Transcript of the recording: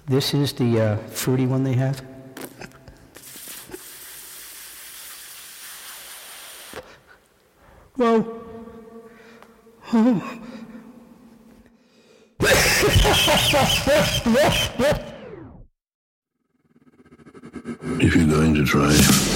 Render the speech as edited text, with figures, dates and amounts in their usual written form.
This is the fruity one they have. Whoa. If you're going to try